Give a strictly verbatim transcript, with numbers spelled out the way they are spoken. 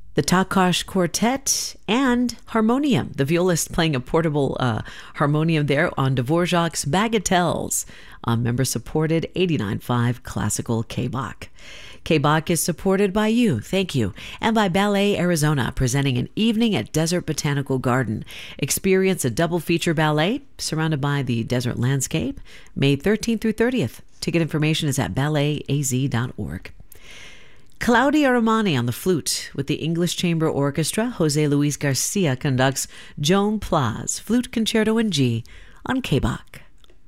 the Takash Quartet, and Harmonium, the violist playing a portable uh, harmonium there on Dvorak's Bagatelles on member-supported eighty-nine point five Classical K-Bach. K-Bach is supported by you, thank you, and by Ballet Arizona, presenting an evening at Desert Botanical Garden. Experience a double feature ballet surrounded by the desert landscape, May thirteenth through thirtieth. Ticket information is at ballet a z dot org. Claudia Romani on the flute with the English Chamber Orchestra. Jose Luis Garcia conducts Joan Plas, Flute Concerto in G on K-Bach.